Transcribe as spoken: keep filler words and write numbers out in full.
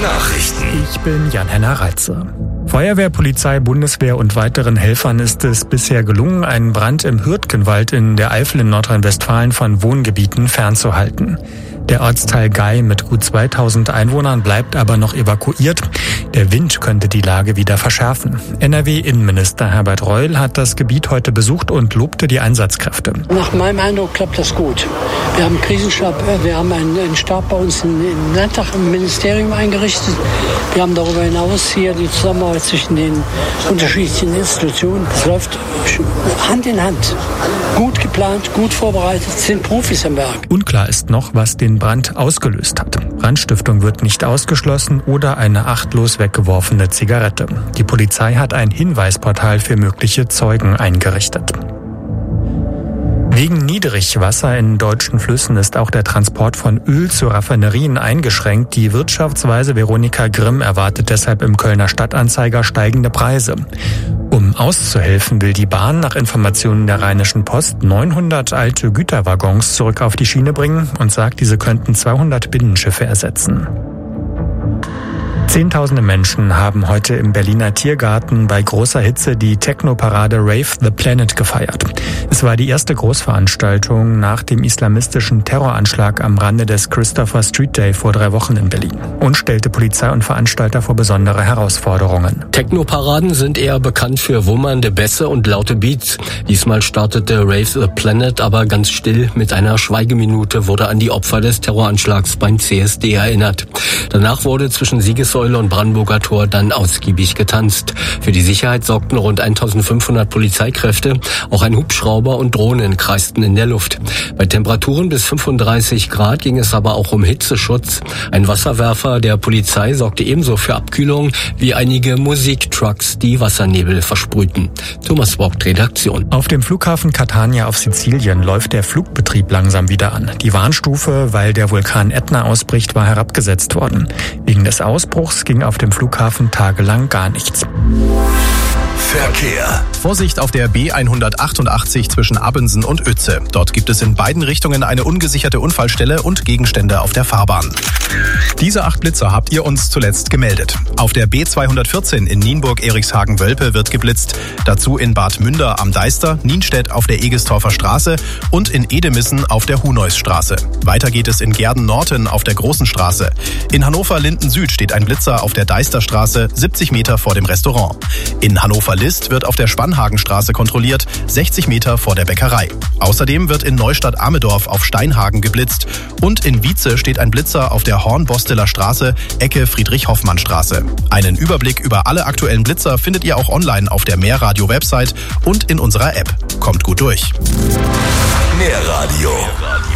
Nachrichten. Ich bin Jan-Henner Reitze. Feuerwehr, Polizei, Bundeswehr und weiteren Helfern ist es bisher gelungen, einen Brand im Hürtgenwald in der Eifel in Nordrhein-Westfalen von Wohngebieten fernzuhalten. Der Ortsteil Gei mit gut zweitausend Einwohnern bleibt aber noch evakuiert. Der Wind könnte die Lage wieder verschärfen. N R W-Innenminister Herbert Reul hat das Gebiet heute besucht und lobte die Einsatzkräfte. Nach meinem Eindruck klappt das gut. Wir haben einen Krisenstab, wir haben einen, einen Stab bei uns im Landtag, im Ministerium eingerichtet. Wir haben darüber hinaus hier die Zusammenarbeit zwischen den unterschiedlichen Institutionen. Das läuft Hand in Hand. Gut geplant, gut vorbereitet, sind Profis am Werk. Unklar ist noch, was den Brand ausgelöst hat. Brandstiftung wird nicht ausgeschlossen oder eine achtlos weggeworfene Zigarette. Die Polizei hat ein Hinweisportal für mögliche Zeugen eingerichtet. Wegen Niedrigwasser in deutschen Flüssen ist auch der Transport von Öl zu Raffinerien eingeschränkt. Die Wirtschaftsweise Veronika Grimm erwartet deshalb im Kölner Stadtanzeiger steigende Preise. Um auszuhelfen, will die Bahn nach Informationen der Rheinischen Post neunhundert alte Güterwaggons zurück auf die Schiene bringen und sagt, diese könnten zweihundert Binnenschiffe ersetzen. Zehntausende Menschen haben heute im Berliner Tiergarten bei großer Hitze die Techno-Parade Rave the Planet gefeiert. Es war die erste Großveranstaltung nach dem islamistischen Terroranschlag am Rande des Christopher Street Day vor drei Wochen in Berlin und stellte Polizei und Veranstalter vor besondere Herausforderungen. Techno-Paraden sind eher bekannt für wummernde Bässe und laute Beats. Diesmal startete Rave the Planet aber ganz still. Mit einer Schweigeminute wurde an die Opfer des Terroranschlags beim C S D erinnert. Danach wurde zwischen Siegessäule und Brandenburger Tor dann ausgiebig getanzt. Für die Sicherheit sorgten rund eintausendfünfhundert Polizeikräfte. Auch ein Hubschrauber und Drohnen kreisten in der Luft. Bei Temperaturen bis fünfunddreißig Grad ging es aber auch um Hitzeschutz. Ein Wasserwerfer der Polizei sorgte ebenso für Abkühlung wie einige Musiktrucks, die Wassernebel versprühten. Thomas Vogt, Redaktion. Auf dem Flughafen Catania auf Sizilien läuft der Flugbetrieb langsam wieder an. Die Warnstufe, weil der Vulkan Ätna ausbricht, war herabgesetzt worden. Wegen des Ausbruchs ging auf dem Flughafen tagelang gar nichts. Verkehr. Vorsicht auf der B hundertachtundachtzig zwischen Abensen und Uetze. Dort gibt es in beiden Richtungen eine ungesicherte Unfallstelle und Gegenstände auf der Fahrbahn. Diese acht Blitzer habt ihr uns zuletzt gemeldet. Auf der B zweihundertvierzehn in Nienburg-Erichshagen-Wölpe wird geblitzt. Dazu in Bad Münder am Deister, Nienstedt auf der Egestorfer Straße und in Edemissen auf der Huneusstraße. Weiter geht es in Gerden-Norten auf der Großen Straße. In Hannover-Linden-Süd steht ein Blitzer auf der Deisterstraße, siebzig Meter vor dem Restaurant. In Hannover-List wird auf der Spannhagenstraße kontrolliert, sechzig Meter vor der Bäckerei. Außerdem wird in Neustadt-Amedorf auf Steinhagen geblitzt und in Wietze steht ein Blitzer auf der Hornbosteler Straße, Ecke Friedrich-Hoffmann-Straße. Einen Überblick über alle aktuellen Blitzer findet ihr auch online auf der Mehrradio-Website und in unserer App. Kommt gut durch. Mehr Radio.